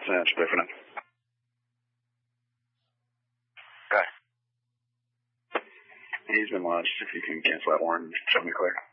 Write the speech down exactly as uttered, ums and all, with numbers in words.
Sounds definite. Okay. He's been launched. If you can cancel that one, show me clear.